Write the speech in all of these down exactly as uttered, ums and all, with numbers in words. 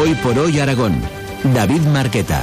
Hoy por hoy Aragón. David Marqueta.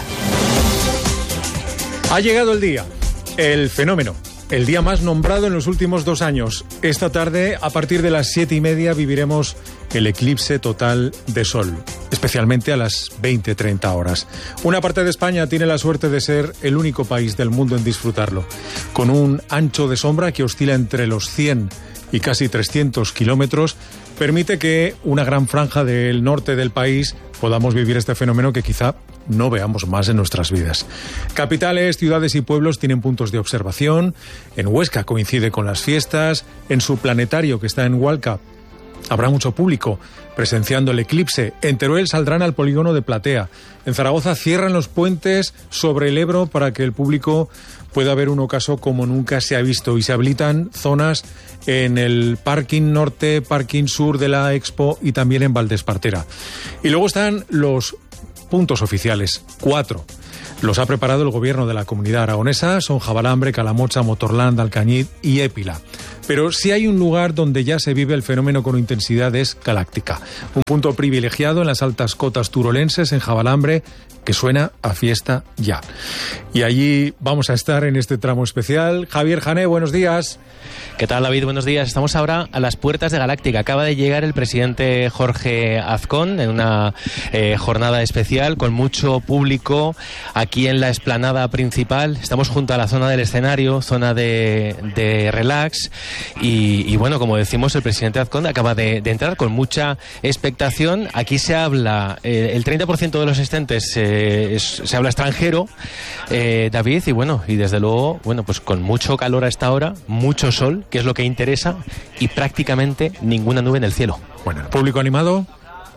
Ha llegado el día, el fenómeno, el día más nombrado en los últimos dos años. Esta tarde, a partir de las siete y media, viviremos el eclipse total de Sol, especialmente a las veinte treinta horas. Una parte de España tiene la suerte de ser el único país del mundo en disfrutarlo, con un ancho de sombra que oscila entre los cien y casi trescientos kilómetros, permite que una gran franja del norte del país podamos vivir este fenómeno que quizá no veamos más en nuestras vidas. Capitales, ciudades y pueblos tienen puntos de observación. En Huesca coincide con las fiestas. En su planetario, que está en Hualca, habrá mucho público presenciando el eclipse. En Teruel saldrán al polígono de Platea. En Zaragoza cierran los puentes sobre el Ebro para que el público pueda ver un ocaso como nunca se ha visto. Y se habilitan zonas en el parking norte, parking sur de la Expo y también en Valdespartera. Y luego están los puntos oficiales, cuatro. Los ha preparado el gobierno de la comunidad aragonesa, son Jabalambre, Calamocha, Motorland, Alcañiz y Épila. Pero si hay un lugar donde ya se vive el fenómeno con intensidad es Galáctica. Un punto privilegiado en las altas cotas turolenses, en Jabalambre, que suena a fiesta ya. Y allí vamos a estar en este tramo especial. Javier Jané, buenos días. ¿Qué tal, David? Buenos días. Estamos ahora a las puertas de Galáctica. Acaba de llegar el presidente Jorge Azcón en una eh, jornada especial con mucho público aquí en la explanada principal. Estamos junto a la zona del escenario, zona de, de relax. Y, y bueno, como decimos, el presidente Azcón acaba de, de entrar con mucha expectación. Aquí se habla, eh, el treinta por ciento de los asistentes eh, es, se habla extranjero, eh, David, y bueno, y desde luego, bueno, pues con mucho calor a esta hora, mucho sol, que es lo que interesa, y prácticamente ninguna nube en el cielo. Bueno, ¿el público animado?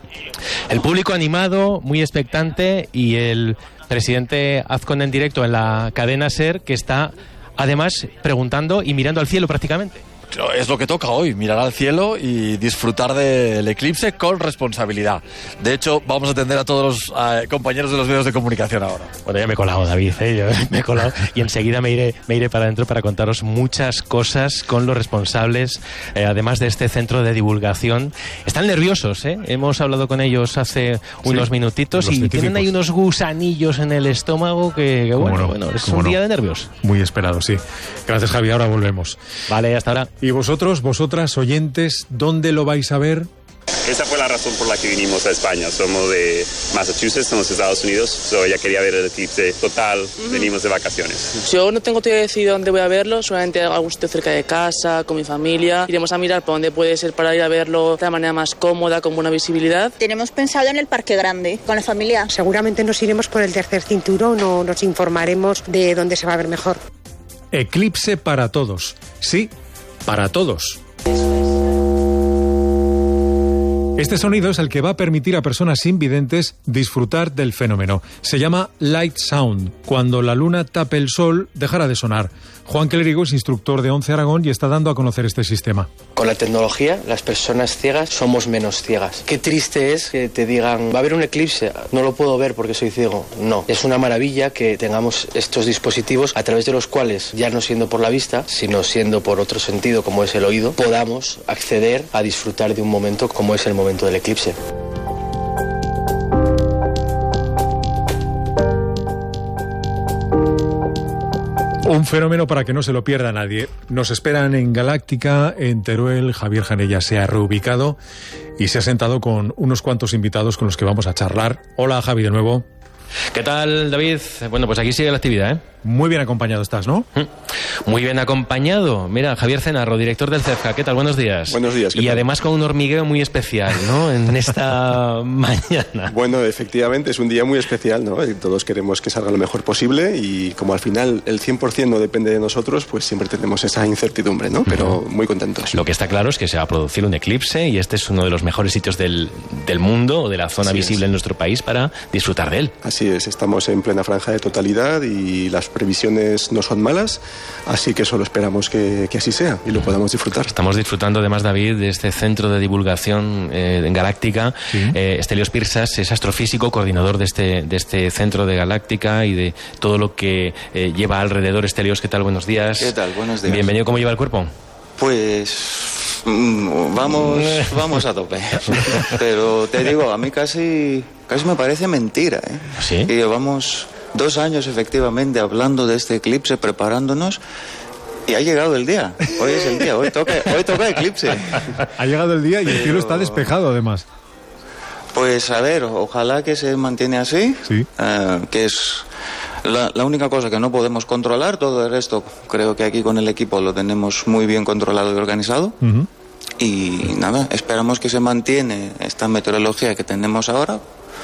El público animado, muy expectante, y el presidente Azcón en directo en la cadena SER, que está además preguntando y mirando al cielo prácticamente. Es lo que toca hoy, mirar al cielo y disfrutar del eclipse con responsabilidad. De hecho, vamos a atender a todos los eh, compañeros de los medios de comunicación ahora. Bueno, ya me he colado, David, ¿eh? Yo me he colado y enseguida me iré, me iré para adentro para contaros muchas cosas con los responsables, eh, además de este centro de divulgación. Están nerviosos, ¿eh? Hemos hablado con ellos hace unos sí, minutitos y tienen ahí unos gusanillos en el estómago que, que bueno, no? bueno, es un no? día de nervios. Muy esperado, sí. Gracias, Javi, ahora volvemos. Vale, hasta ahora. ¿Y vosotros, vosotras, oyentes, dónde lo vais a ver? Esa fue la razón por la que vinimos a España. Somos de Massachusetts, somos de Estados Unidos. So ella quería ver el eclipse total. Uh-huh. Venimos de vacaciones. Yo no tengo todavía decidido dónde voy a verlo, solamente algún sitio cerca de casa, con mi familia. Iremos a mirar por dónde puede ser para ir a verlo de la manera más cómoda, con buena visibilidad. Tenemos pensado en el Parque Grande, con la familia. Seguramente nos iremos por el tercer cinturón o nos informaremos de dónde se va a ver mejor. Eclipse para todos. Sí, para todos. Este sonido es el que va a permitir a personas invidentes disfrutar del fenómeno. Se llama Light Sound. Cuando la luna tape el sol, dejará de sonar. Juan Clérigo es instructor de ONCE Aragón y está dando a conocer este sistema. Con la tecnología, las personas ciegas somos menos ciegas. Qué triste es que te digan, va a haber un eclipse, no lo puedo ver porque soy ciego. No, es una maravilla que tengamos estos dispositivos a través de los cuales, ya no siendo por la vista, sino siendo por otro sentido como es el oído, podamos acceder a disfrutar de un momento como es el momento del eclipse. Un fenómeno para que no se lo pierda nadie. Nos esperan en Galáctica, en Teruel. Javier Jané ya se ha reubicado y se ha sentado con unos cuantos invitados con los que vamos a charlar. Hola, Javi, de nuevo. ¿Qué tal, David? Bueno, pues aquí sigue la actividad, ¿eh? Muy bien acompañado estás, ¿no? Muy bien acompañado. Mira, Javier Cenarro, director del CEFCA. ¿Qué tal? Buenos días. Buenos días. Y tal? Además con un hormigueo muy especial, ¿no? En esta mañana. Bueno, efectivamente, es un día muy especial, ¿no? Todos queremos que salga lo mejor posible y como al final el cien por ciento no depende de nosotros, pues siempre tenemos esa incertidumbre, ¿no? Pero muy contentos. Lo que está claro es que se va a producir un eclipse y este es uno de los mejores sitios del, del mundo o de la zona Así visible es. en nuestro país para disfrutar de él. Así es, estamos en plena franja de totalidad y las previsiones no son malas, así que solo esperamos que, que así sea y lo podamos disfrutar. Estamos disfrutando además, David, de este centro de divulgación eh, en Galáctica. ¿Sí? Eh, Stelios Pirsas es astrofísico, coordinador de este, de este centro de Galáctica y de todo lo que eh, lleva alrededor. Stelios, ¿qué tal? Buenos días. ¿Qué tal? Buenos días. Bienvenido. ¿Cómo lleva el cuerpo? Pues Vamos, vamos a tope. Pero te digo, a mí casi, casi me parece mentira, ¿eh? ¿Sí? Y llevamos dos años efectivamente hablando de este eclipse, preparándonos, y ha llegado el día. Hoy es el día, hoy toca, hoy toca eclipse. Ha llegado el día y el cielo está despejado además. Pues a ver, ojalá que se mantiene así, sí. eh, que es la, la única cosa que no podemos controlar. Todo el resto creo que aquí con el equipo lo tenemos muy bien controlado y organizado. Uh-huh. Y nada, esperamos que se mantiene esta meteorología que tenemos ahora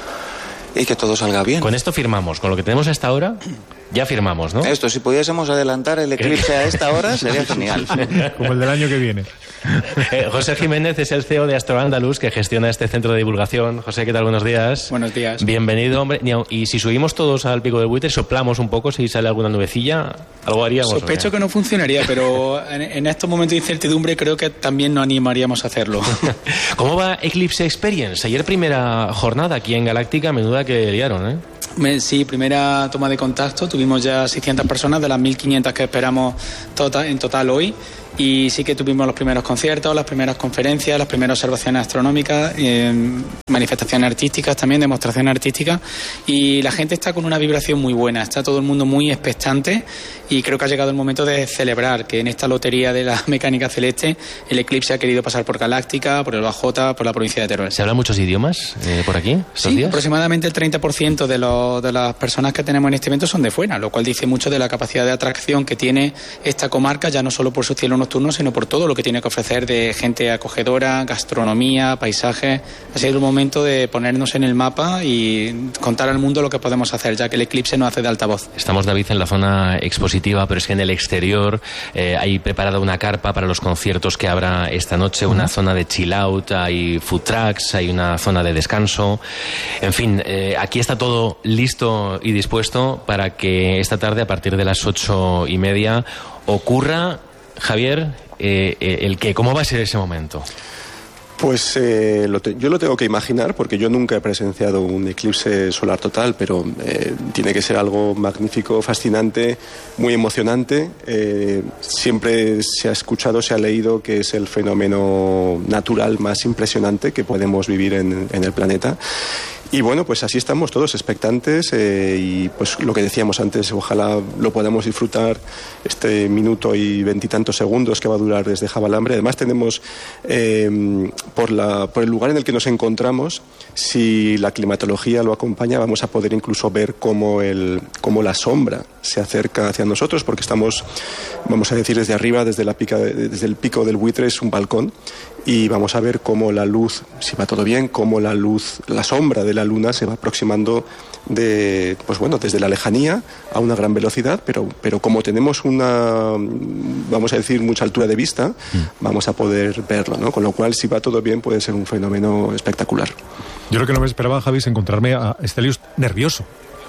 y que todo salga bien. Con esto firmamos, con lo que tenemos hasta ahora, ya firmamos, ¿no? Esto, si pudiésemos adelantar el eclipse a esta hora, sería genial. Como el del año que viene. Eh, José Jiménez es el C E O de Astro Andalus, que gestiona este centro de divulgación. José, ¿qué tal? Buenos días. Buenos días. Bienvenido, hombre. Y si subimos todos al pico del buitre, soplamos un poco, si sale alguna nubecilla, algo haríamos. Sospecho que no funcionaría, pero en, en estos momentos de incertidumbre creo que también nos animaríamos a hacerlo. ¿Cómo va Eclipse Experience? Ayer primera jornada aquí en Galáctica, menuda que liaron, ¿eh? Sí, primera toma de contacto. Tuvimos ya seiscientas personas de las mil quinientas que esperamos total, en total hoy. Y sí que tuvimos los primeros conciertos, las primeras conferencias, las primeras observaciones astronómicas, eh, manifestaciones artísticas también, demostraciones artísticas. Y la gente está con una vibración muy buena, está todo el mundo muy expectante y creo que ha llegado el momento de celebrar que en esta lotería de la mecánica celeste el eclipse ha querido pasar por Galáctica, por el Bajota, por la provincia de Teruel. ¿Se hablan muchos idiomas eh, por aquí estos Sí, días? Aproximadamente el treinta por ciento de, lo, de las personas que tenemos en este evento son de fuera, lo cual dice mucho de la capacidad de atracción que tiene esta comarca, ya no solo por su cielo nocturno, sino por todo lo que tiene que ofrecer de gente acogedora, gastronomía, paisajes. Ha sido el momento de ponernos en el mapa y contar al mundo lo que podemos hacer, ya que el eclipse nos hace de altavoz. Estamos, David, en la zona expositiva, pero es que en el exterior eh, hay preparada una carpa para los conciertos que habrá esta noche, una zona de chill out, hay food trucks, hay una zona de descanso. En fin, eh, aquí está todo listo y dispuesto para que esta tarde, a partir de las ocho y media, ocurra, Javier, eh, eh, el que, ¿cómo va a ser ese momento? Pues eh, lo te, yo lo tengo que imaginar porque yo nunca he presenciado un eclipse solar total, pero eh, tiene que ser algo magnífico, fascinante, muy emocionante. Eh, siempre se ha escuchado, se ha leído que es el fenómeno natural más impresionante que podemos vivir en, en el planeta. Y bueno, pues así estamos todos expectantes eh, y pues lo que decíamos antes, ojalá lo podamos disfrutar este minuto y veintitantos segundos que va a durar desde Javalambre. Además tenemos, eh, por, la, por el lugar en el que nos encontramos, si la climatología lo acompaña, vamos a poder incluso ver cómo, el, cómo la sombra se acerca hacia nosotros, porque estamos, vamos a decir, desde arriba, desde, la pica, desde el pico del buitre es un balcón, y vamos a ver cómo la luz, si va todo bien, cómo la luz, la sombra de la luna se va aproximando de, pues bueno, desde la lejanía a una gran velocidad, pero, pero como tenemos una, vamos a decir, mucha altura de vista, mm. vamos a poder verlo, ¿no? Con lo cual, si va todo bien, puede ser un fenómeno espectacular. Yo lo que no me esperaba, Javi, es encontrarme a Stelios nervioso.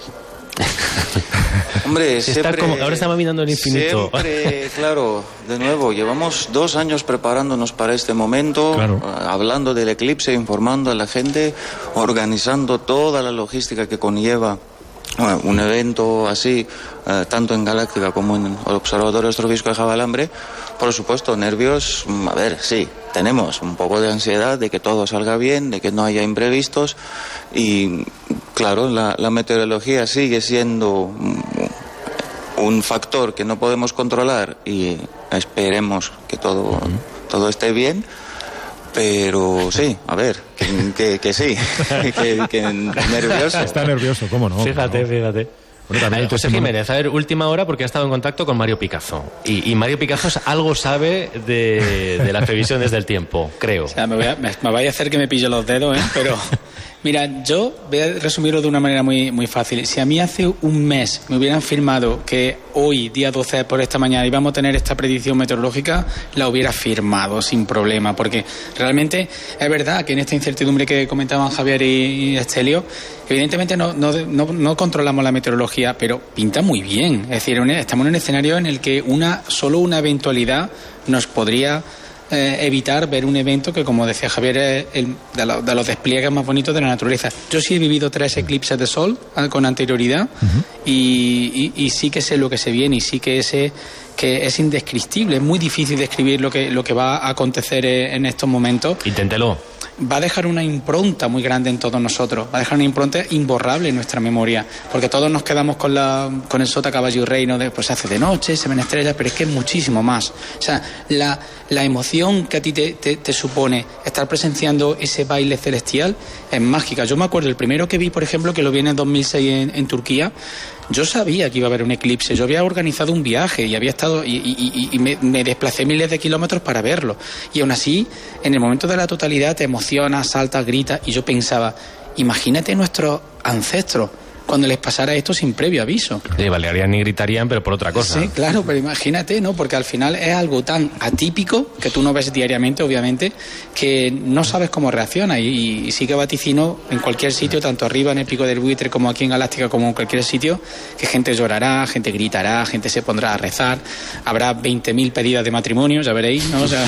Hombre, siempre, está como, ahora estaba mirando el infinito. Siempre, claro, de nuevo, llevamos dos años preparándonos para este momento, claro. uh, hablando del eclipse, informando a la gente, organizando toda la logística que conlleva uh, un evento así, uh, tanto en Galáctica como en el Observatorio Astrofísico de Javalambre. Por supuesto, nervios, a ver, sí, tenemos un poco de ansiedad de que todo salga bien, de que no haya imprevistos y, claro, la, la meteorología sigue siendo un factor que no podemos controlar y esperemos que todo, todo esté bien. Pero sí, a ver, que, que, que sí, que, que nervioso. Está nervioso, ¿cómo no? Fíjate, ¿no? fíjate. Bueno, también José Jiménez, a ver, última hora porque ha estado en contacto con Mario Picazo. Y, y Mario Picazo algo sabe de, de las previsiones del tiempo, creo. O sea, me, voy a, me, me vaya a hacer que me pille los dedos, ¿eh? Pero mira, yo voy a resumirlo de una manera muy, muy fácil. Si a mí hace un mes me hubieran firmado que hoy, día doce por esta mañana, íbamos a tener esta predicción meteorológica, la hubiera firmado sin problema. Porque realmente es verdad que en esta incertidumbre que comentaban Javier y, y Estelio, evidentemente no, no, no, no controlamos la meteorología, pero pinta muy bien. Es decir, estamos en un escenario en el que una solo una eventualidad nos podría eh, evitar ver un evento que, como decía Javier, es el, de, lo, de los despliegues más bonitos de la naturaleza. Yo sí he vivido tres eclipses de sol con anterioridad uh-huh. y, y, y sí que sé lo que se viene y sí que sé que es indescriptible, es muy difícil describir lo que, lo que va a acontecer en estos momentos. Inténtelo. Va a dejar una impronta muy grande en todos nosotros, va a dejar una impronta imborrable en nuestra memoria, porque todos nos quedamos con la con el sota, caballo y rey, ¿no? De, pues se hace de noche, se ven estrellas, pero es que es muchísimo más. O sea, la, la emoción que a ti te, te, te supone estar presenciando ese baile celestial es mágica. Yo me acuerdo, el primero que vi, por ejemplo, que lo vi en el dos mil seis en, en Turquía, yo sabía que iba a haber un eclipse, yo había organizado un viaje y había estado y, y, y me, me desplacé miles de kilómetros para verlo, y aún así en el momento de la totalidad te emocionas, saltas, gritas, y yo pensaba, imagínate nuestros ancestros cuando les pasara esto sin previo aviso. Sí, bailarían y gritarían, pero por otra cosa. Sí, claro, pero imagínate, ¿no? Porque al final es algo tan atípico que tú no ves diariamente, obviamente, que no sabes cómo reacciona, y, y sí que vaticino en cualquier sitio, tanto arriba en el Pico del Buitre como aquí en Galáctica, como en cualquier sitio, que gente llorará, gente gritará, gente se pondrá a rezar, habrá veinte mil pedidas de matrimonio, ya veréis, ¿no? O sea...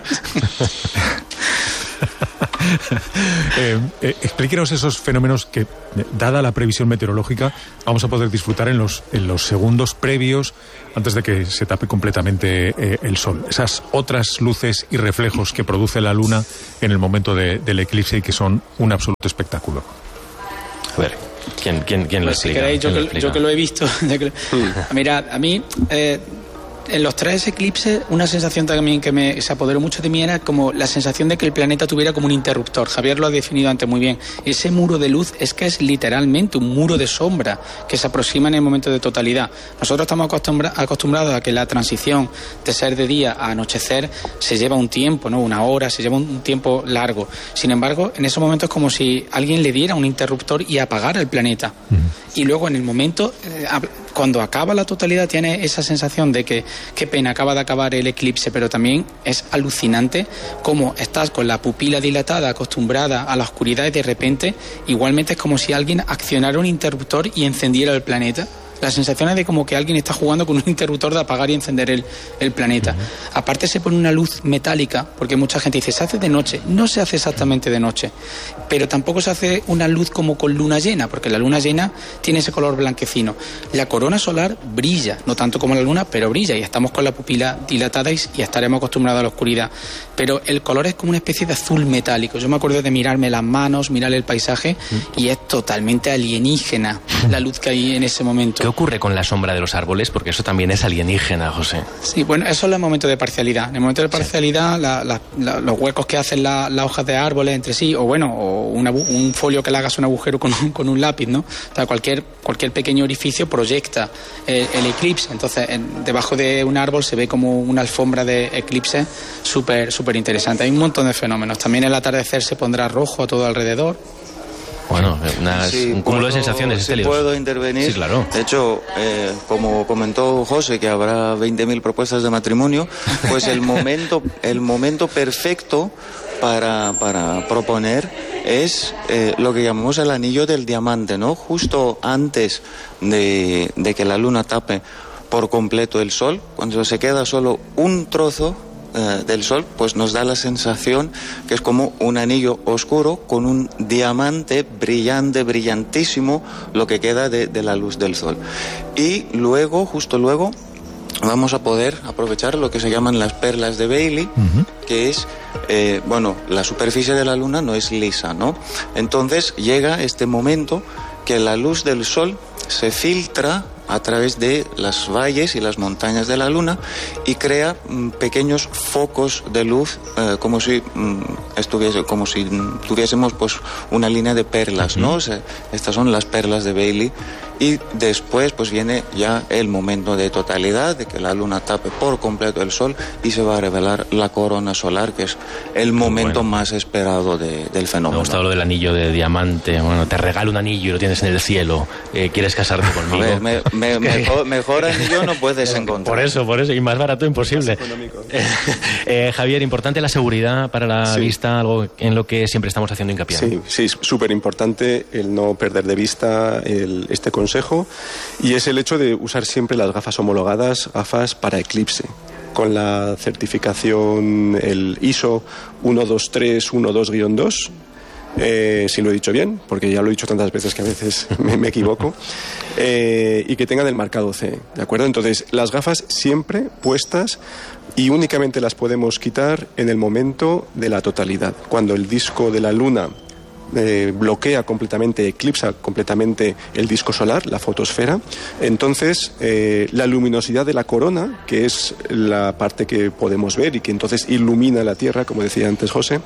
eh, eh, explíquenos esos fenómenos que, dada la previsión meteorológica, vamos a poder disfrutar en los, en los segundos previos antes de que se tape completamente eh, el sol. Esas otras luces y reflejos que produce la luna en el momento de, del eclipse, y que son un absoluto espectáculo. A ver, ¿quién, quién, quién lo pues explica? Si queréis, yo, ¿Quién que, lo explica? yo que lo he visto. Mirad, a mí... Eh, en los tres eclipses, una sensación también que me, se apoderó mucho de mí era como la sensación de que el planeta tuviera como un interruptor. Javier lo ha definido antes muy bien. Ese muro de luz es que es literalmente un muro de sombra que se aproxima en el momento de totalidad. Nosotros estamos acostumbra, acostumbrados a que la transición de ser de día a anochecer se lleva un tiempo, ¿no? Una hora, se lleva un tiempo largo. Sin embargo, en esos momentos es como si alguien le diera un interruptor y apagara el planeta. Uh-huh. Y luego en el momento, eh, cuando acaba la totalidad, tiene esa sensación de que qué pena, acaba de acabar el eclipse, pero también es alucinante cómo estás con la pupila dilatada, acostumbrada a la oscuridad, y de repente igualmente es como si alguien accionara un interruptor y encendiera el planeta. La sensación es de como que alguien está jugando con un interruptor de apagar y encender el, el planeta. Uh-huh. Aparte se pone una luz metálica, porque mucha gente dice, se hace de noche. No se hace exactamente de noche, pero tampoco se hace una luz como con luna llena, porque la luna llena tiene ese color blanquecino. La corona solar brilla, no tanto como la luna, pero brilla, y estamos con la pupila dilatada y, y estaremos acostumbrados a la oscuridad. Pero el color es como una especie de azul metálico. Yo me acuerdo de mirarme las manos, mirar el paisaje, uh-huh. y es totalmente alienígena la luz que hay en ese momento. ¿Qué ocurre con la sombra de los árboles? Porque eso también es alienígena, José. Sí, bueno, eso es el momento de parcialidad. En el momento de parcialidad, sí. la, la, la, los huecos que hacen las la hojas de árboles entre sí, o bueno, o una, un folio que le hagas un agujero con un, con un lápiz, ¿no? O sea, cualquier, cualquier pequeño orificio proyecta el, el eclipse. Entonces, en, debajo de un árbol se ve como una alfombra de eclipse súper, súper interesante. Hay un montón de fenómenos. También el atardecer se pondrá rojo a todo alrededor. Bueno, unas, sí, un cúmulo de sensaciones. Si puedo intervenir. Sí, claro. De hecho, eh, como comentó José, que habrá veinte mil propuestas de matrimonio, pues el momento, el momento perfecto para, para proponer es eh, lo que llamamos el anillo del diamante, ¿no? Justo antes de, de que la luna tape por completo el sol, cuando se queda solo un trozo del sol, pues nos da la sensación que es como un anillo oscuro con un diamante brillante, brillantísimo, lo que queda de, de la luz del sol. Y luego, justo luego, vamos a poder aprovechar lo que se llaman las perlas de Bailey, uh-huh. que es, eh, bueno, la superficie de la luna no es lisa, ¿no? Entonces llega este momento que la luz del sol se filtra a través de las valles y las montañas de la luna y crea mm, pequeños focos de luz, eh, como si mm, estuviese, como si tuviésemos pues una línea de perlas, ¿no? O sea, estas son las perlas de Bailey. Y después pues viene ya el momento de totalidad, de que la luna tape por completo el sol y se va a revelar la corona solar, que es el momento bueno. más esperado de, del fenómeno. Me ha gustado lo del anillo de diamante. Bueno, te regalo un anillo y lo tienes en el cielo. Eh, ¿Quieres casarte conmigo? A ver, me, me, mejor, mejor anillo no puedes encontrar. Por eso, por eso. Y más barato imposible. eh, Javier, importante la seguridad para la sí. vista, algo en lo que siempre estamos haciendo hincapié. Sí, sí, súper importante el no perder de vista el, este consejo. Y es el hecho de usar siempre las gafas homologadas, gafas para eclipse, con la certificación, el I S O uno dos tres uno dos guion dos, eh, si lo he dicho bien, porque ya lo he dicho tantas veces que a veces me, me equivoco, eh, y que tengan el marcado C, ¿de acuerdo? Entonces, las gafas siempre puestas y únicamente las podemos quitar en el momento de la totalidad, cuando el disco de la Luna Eh, bloquea completamente, eclipsa completamente el disco solar, la fotosfera. Entonces eh, la luminosidad de la corona, que es la parte que podemos ver y que entonces ilumina la Tierra, como decía antes José,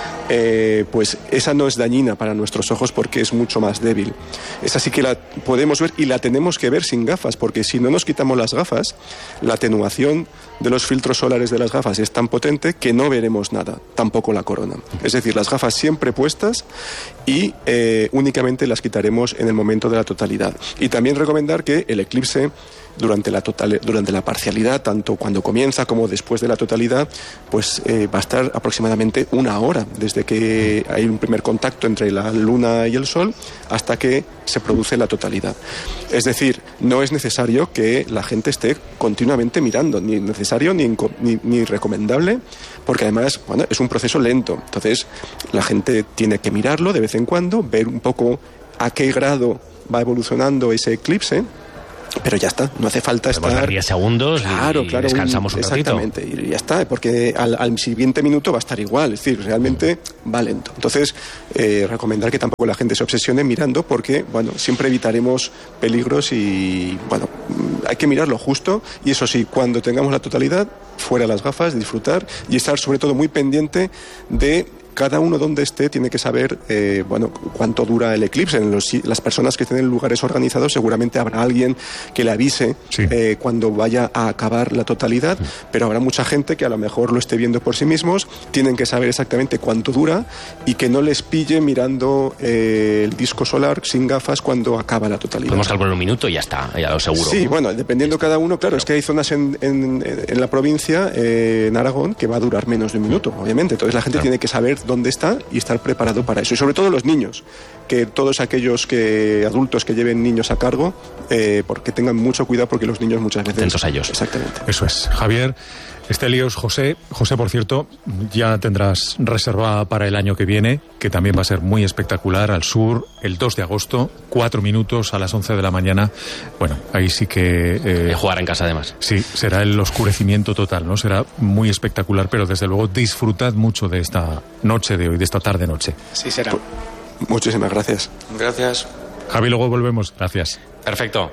eh, pues esa no es dañina para nuestros ojos porque es mucho más débil. Esa sí que la podemos ver y la tenemos que ver sin gafas, porque si no nos quitamos las gafas, la atenuación de los filtros solares de las gafas es tan potente que no veremos nada, tampoco la corona. Es decir, las gafas siempre puestas y eh, únicamente las quitaremos en el momento de la totalidad. Y también recomendar que el eclipse durante la total, durante la parcialidad, tanto cuando comienza como después de la totalidad, pues eh, va a estar aproximadamente una hora desde que hay un primer contacto entre la Luna y el Sol hasta que se produce la totalidad. Es decir, no es necesario que la gente esté continuamente mirando, ni necesario ni, ni, ni recomendable, porque además, bueno, es un proceso lento. Entonces, la gente tiene que mirarlo de vez en cuando, ver un poco a qué grado va evolucionando ese eclipse. Pero ya está, no hace falta estar... dar diez segundos claro, y claro, descansamos un, un exactamente, ratito. Y ya está, porque al, al siguiente minuto va a estar igual, es decir, realmente va lento. Entonces, eh, recomendar que tampoco la gente se obsesione mirando, porque, bueno, siempre evitaremos peligros y, bueno, hay que mirarlo justo. Y eso sí, cuando tengamos la totalidad, fuera las gafas, disfrutar y estar sobre todo muy pendiente de... Cada uno donde esté tiene que saber eh, bueno, cuánto dura el eclipse. En los, las personas que estén en lugares organizados seguramente habrá alguien que le avise sí. eh, cuando vaya a acabar la totalidad, sí. pero habrá mucha gente que a lo mejor lo esté viendo por sí mismos. Tienen que saber exactamente cuánto dura y que no les pille mirando eh, el disco solar sin gafas cuando acaba la totalidad. Podemos calcular un minuto y ya está, ya lo seguro. Sí, bueno, dependiendo cada uno, claro, claro. Es que hay zonas en, en, en la provincia, eh, en Aragón, que va a durar menos de un minuto, obviamente. Entonces la gente claro. tiene que saber dónde está y estar preparado para eso. Y sobre todo los niños, que todos aquellos que adultos que lleven niños a cargo, eh, porque tengan mucho cuidado, porque los niños muchas veces... Atentos a ellos. Exactamente. Eso es. Javier, Estelios, José. José, por cierto, ya tendrás reservada para el año que viene, que también va a ser muy espectacular, al sur, el dos de agosto, cuatro minutos a las once de la mañana. Bueno, ahí sí que... Eh, jugar en casa, además. Sí, será el oscurecimiento total, ¿no? Será muy espectacular, pero desde luego disfrutad mucho de esta noche de hoy, de esta tarde-noche. Sí, será. Muchísimas gracias. Gracias. Javi, luego volvemos. Gracias. Perfecto.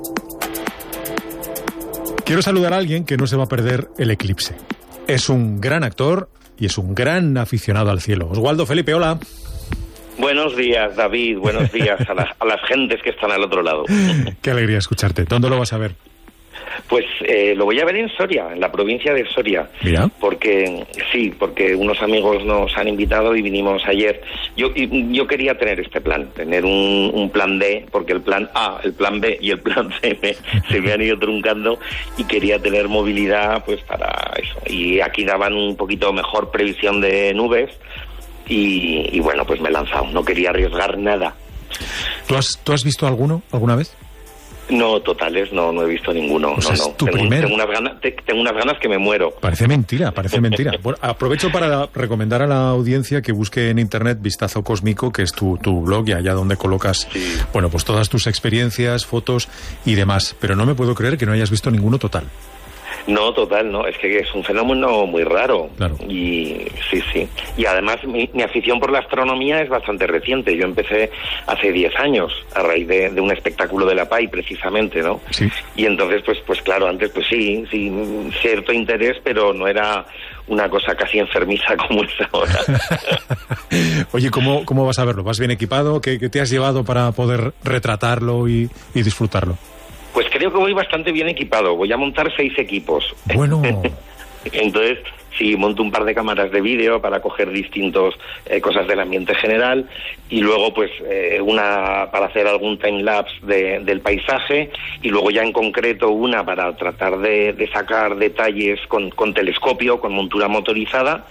Quiero saludar a alguien que no se va a perder el eclipse. Es un gran actor y es un gran aficionado al cielo. Oswaldo Felipe, hola. Buenos días, David. Buenos días a las, a las gentes que están al otro lado. Qué alegría escucharte. ¿Dónde lo vas a ver? Pues eh, lo voy a ver en Soria, en la provincia de Soria. Mira. Porque, sí, porque unos amigos nos han invitado y vinimos ayer. Yo yo quería tener este plan, tener un, un plan D, porque el plan A, el plan B y el plan C me, se me han ido truncando y quería tener movilidad pues para eso. Y aquí daban un poquito mejor previsión de nubes y, y bueno, pues me he lanzado. No quería arriesgar nada. ¿Tú has, ¿tú has visto alguno alguna vez? No, totales, no, no he visto ninguno. O sea, no, no. Es tu tengo, primer... tengo, unas ganas, tengo unas ganas que me muero. Parece mentira, parece mentira. Bueno, aprovecho para recomendar a la audiencia que busque en internet Vistazo Cósmico, que es tu, tu blog y allá donde colocas, sí. bueno, pues todas tus experiencias, fotos y demás. Pero no me puedo creer que no hayas visto ninguno total. No, total, no. Es que es un fenómeno muy raro. Claro. Y sí, sí. Y además mi, mi afición por la astronomía es bastante reciente. Yo empecé hace diez años a raíz de, de un espectáculo de la P A I, precisamente, ¿no? Sí. Y entonces, pues, pues claro, antes, pues sí, sí, cierto interés, pero no era una cosa casi enfermiza como es ahora. Oye, ¿cómo, ¿cómo vas a verlo? ¿Vas bien equipado? ¿Qué, qué te has llevado para poder retratarlo y, y disfrutarlo? Pues creo que voy bastante bien equipado. Voy a montar seis equipos. Bueno. Entonces, sí, monto un par de cámaras de vídeo para coger distintos eh, cosas del ambiente general y luego, pues, eh, una para hacer algún time-lapse de, del paisaje y luego ya en concreto una para tratar de, de sacar detalles con, con telescopio, con montura motorizada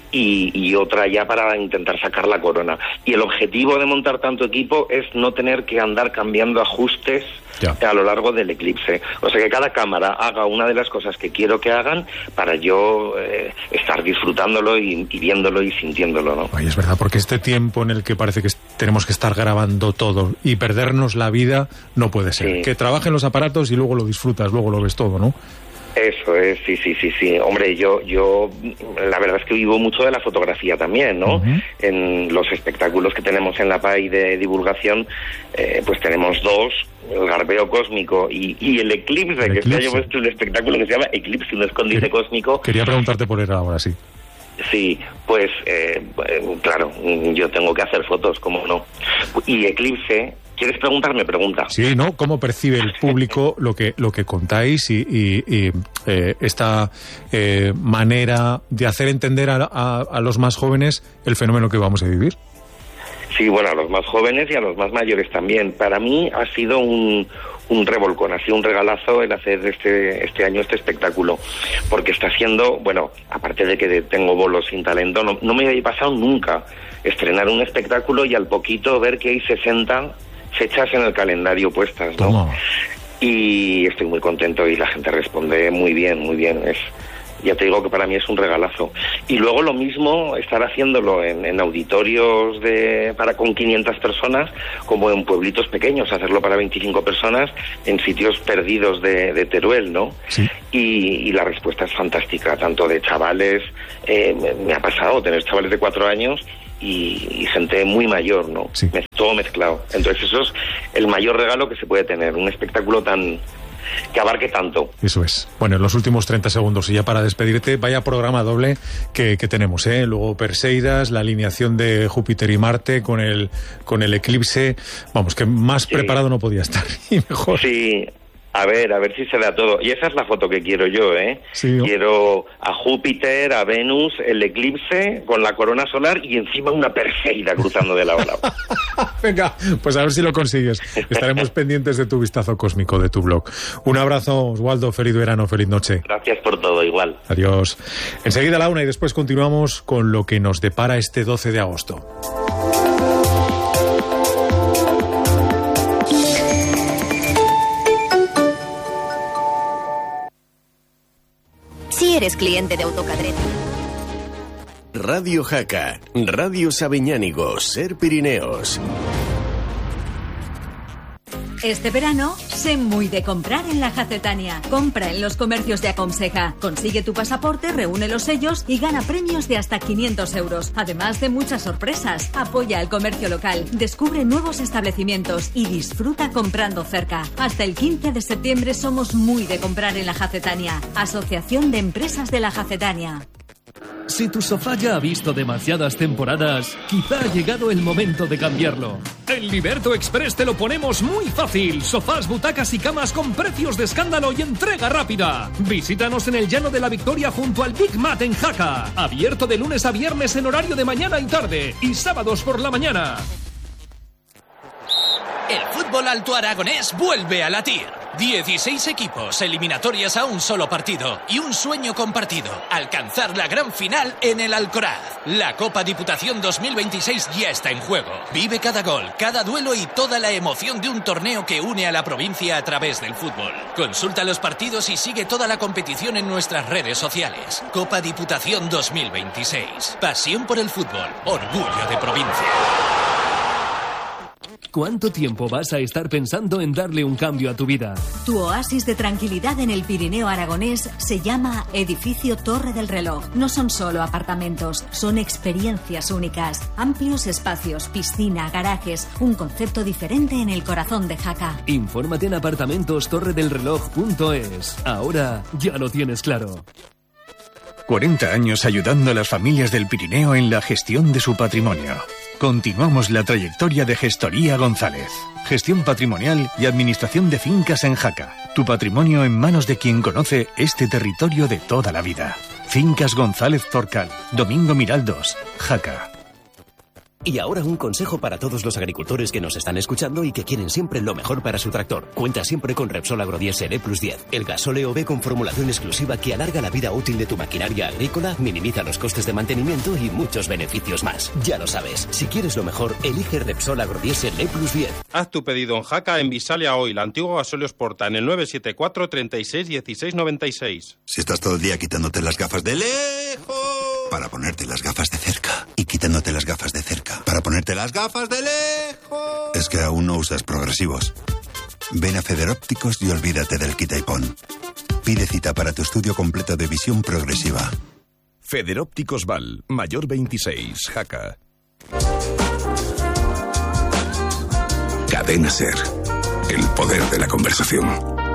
y, y otra ya para intentar sacar la corona. Y el objetivo de montar tanto equipo es no tener que andar cambiando ajustes ya a lo largo del eclipse. O sea, que cada cámara haga una de las cosas que quiero que hagan para yo eh, estar disfrutándolo y, y viéndolo y sintiéndolo, ¿no? Ay, es verdad, porque este tiempo en el que parece que tenemos que estar grabando todo y perdernos la vida no puede ser. Sí. Que trabajen los aparatos y luego lo disfrutas, luego lo ves todo, ¿no? Eso es, sí, sí, sí, sí. Hombre, yo, yo, la verdad es que vivo mucho de la fotografía también, ¿no? Uh-huh. En los espectáculos que tenemos en la P A I de divulgación, eh, pues tenemos dos, el Garbeo Cósmico y, y el Eclipse, el que este año puesto un espectáculo que se llama Eclipse, un escondite Quería, cósmico. Quería preguntarte por él ahora, sí. Sí, pues, eh, claro, yo tengo que hacer fotos, ¿cómo no? Y Eclipse... ¿Quieres preguntarme? Pregunta. Sí, ¿no? ¿Cómo percibe el público lo que lo que contáis y, y, y eh, esta eh, manera de hacer entender a, a, a los más jóvenes el fenómeno que vamos a vivir? Sí, bueno, a los más jóvenes y a los más mayores también. Para mí ha sido un, un revolcón, ha sido un regalazo el hacer este este año este espectáculo, porque está siendo, bueno, aparte de que tengo bolos sin talento, no, no me había pasado nunca estrenar un espectáculo y al poquito ver que hay sesenta fechas en el calendario puestas, ¿no? ¿Cómo? Y estoy muy contento y la gente responde muy bien, muy bien. Es, ya te digo que para mí es un regalazo. Y luego lo mismo, estar haciéndolo en, en auditorios de para con quinientas personas, como en pueblitos pequeños, hacerlo para veinticinco personas en sitios perdidos de, de Teruel, ¿no? Sí. Y, y la respuesta es fantástica, tanto de chavales, eh, me, me ha pasado tener chavales de cuatro años y, y gente muy mayor, ¿no? Sí. Me, todo mezclado. Entonces eso es el mayor regalo que se puede tener, un espectáculo tan que abarque tanto. Eso es. Bueno, en los últimos treinta segundos y ya para despedirte, vaya programa doble que, que tenemos, ¿eh? Luego Perseidas, la alineación de Júpiter y Marte con el con el eclipse. Vamos, que más sí. preparado no podía estar y mejor. Sí. A ver, a ver si se da todo. Y esa es la foto que quiero yo, ¿eh? Sí, ¿no? Quiero a Júpiter, a Venus, el eclipse con la corona solar y encima una Perseida cruzando de lado a lado. Venga, pues a ver si lo consigues. Estaremos pendientes de tu vistazo cósmico, de tu blog. Un abrazo, Oswaldo, feliz verano, feliz noche. Gracias por todo, igual. Adiós. Enseguida a la una y después continuamos con lo que nos depara este doce de agosto. Si eres cliente de Autocadret. Radio Jaca, Radio Sabiñánigo, Ser Pirineos. Este verano, sé muy de comprar en la Jacetania. Compra en los comercios de Aconseja. Consigue tu pasaporte, reúne los sellos y gana premios de hasta quinientos euros. Además de muchas sorpresas. Apoya el comercio local, descubre nuevos establecimientos y disfruta comprando cerca. Hasta el quince de septiembre somos muy de comprar en la Jacetania. Asociación de Empresas de la Jacetania. Si tu sofá ya ha visto demasiadas temporadas, quizá ha llegado el momento de cambiarlo. En Liberto Express te lo ponemos muy fácil. Sofás, butacas y camas con precios de escándalo y entrega rápida. Visítanos en el Llano de la Victoria junto al Big Mat en Jaca. Abierto de lunes a viernes en horario de mañana y tarde y sábados por la mañana. El fútbol alto aragonés vuelve a latir. dieciséis equipos, eliminatorias a un solo partido y un sueño compartido: alcanzar la gran final en el Alcoraz. La Copa Diputación dos mil veintiséis ya está en juego. Vive cada gol, cada duelo y toda la emoción de un torneo que une a la provincia a través del fútbol. Consulta los partidos y sigue toda la competición en nuestras redes sociales. Copa Diputación dos mil veintiséis. Pasión por el fútbol. Orgullo de provincia. ¿Cuánto tiempo vas a estar pensando en darle un cambio a tu vida? Tu oasis de tranquilidad en el Pirineo aragonés se llama Edificio Torre del Reloj. No son solo apartamentos, son experiencias únicas. Amplios espacios, piscina, garajes, un concepto diferente en el corazón de Jaca. Infórmate en apartamentos torre del reloj punto es. Ahora ya lo tienes claro. cuarenta años ayudando a las familias del Pirineo en la gestión de su patrimonio. Continuamos la trayectoria de Gestoría González. Gestión patrimonial y administración de fincas en Jaca. Tu patrimonio en manos de quien conoce este territorio de toda la vida. Fincas González Zorcal. Domingo Miraldos, Jaca. Y ahora un consejo para todos los agricultores que nos están escuchando y que quieren siempre lo mejor para su tractor. Cuenta siempre con Repsol Agrodiesel E plus diez, el gasóleo B con formulación exclusiva que alarga la vida útil de tu maquinaria agrícola, minimiza los costes de mantenimiento y muchos beneficios más. Ya lo sabes, si quieres lo mejor, elige Repsol Agrodiesel E plus diez. Haz tu pedido en Jaca en Visalia Oil, antiguo Gasóleo Sporta, en el nueve siete cuatro, treinta y seis, dieciséis noventa y seis. Si estás todo el día quitándote las gafas de lejos para ponerte las gafas de cerca y quitándote las gafas de cerca para ponerte las gafas de lejos, es que aún no usas progresivos. Ven a Federópticos y olvídate del quita y pon. Pide cita para tu estudio completo de visión progresiva. Federópticos Val, Mayor veintiséis, Jaca. Cadena SER, el poder de la conversación.